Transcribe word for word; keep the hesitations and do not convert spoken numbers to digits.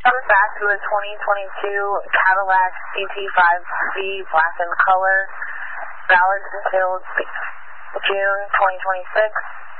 Comes back to a twenty twenty-two Cadillac C T five C, black in color, valid until June twenty twenty-six.